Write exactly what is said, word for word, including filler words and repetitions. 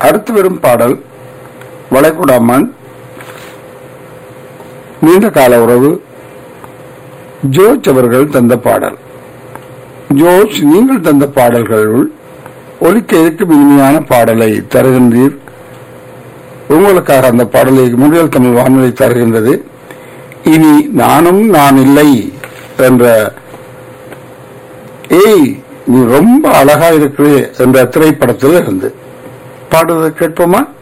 அடுத்து வரும் பாடல் வளைகுடாமன் நீண்ட கால உறவு ஜோர்ஜ் அவர்கள் தந்த பாடல். ஜோர்ஜ், நீங்கள் தந்த பாடல்களுள் ஒலிக்க இருக்கும் இனிமையான பாடலை தருகின்றீர். உங்களுக்காக அந்த பாடலை முன்னில் தமிழ் வானொலி தருகின்றது. இனி நானும் நான் இல்லை என்ற ஏய் நீ ரொம்ப அழகா இருக்கிறே என்ற திரைப்படத்தில் இருந்து பாடுவதை கேட்போமா?